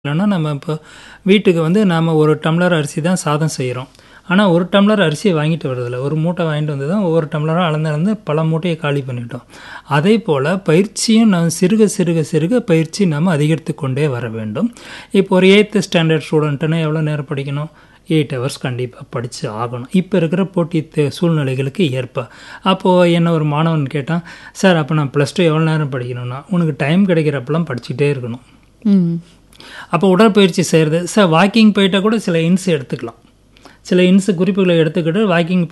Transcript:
இல்லைன்னா நம்ம இப்போ வீட்டுக்கு நாம் ஒரு டம்ளர் அரிசி தான் சாதம் செய்கிறோம். ஆனால் ஒரு டம்ளர் அரிசியை வாங்கிட்டு வரதில்ல, ஒரு மூட்டை வாங்கிட்டு வந்து தான் ஒவ்வொரு டம்ளராக அளந்து பல மூட்டையை காலி பண்ணிட்டோம். அதே போல் பயிற்சியும் நாம் சிறுக சிறுக சிறுக பயிற்சி நாம் அதிகரித்து கொண்டே வர வேண்டும். இப்போ ஒரு 8th ஸ்டாண்டர்ட் ஸ்டூடெண்ட்டுன்னா எவ்வளோ நேரம் படிக்கணும்? 8 hours கண்டிப்பாக படித்து ஆகணும், இப்போ இருக்கிற போட்டி சூழ்நிலைகளுக்கு ஏற்ப. அப்போது என்ன ஒரு மாணவன் கேட்டான், சார் அப்போ நான் +2 எவ்வளோ நேரம் படிக்கணும்னா, உனக்கு டைம் கிடைக்கிறப்பெல்லாம் படிச்சுட்டே இருக்கணும். அப்போ உடற்பயிற்சி செய்கிறது, சார் வாக்கிங் போயிட்டால் கூட சில இன்ஸ் எடுத்துக்கலாம், சில இன்ஸ் குறிப்புகளை எடுத்துக்கிட்டு வாக்கிங்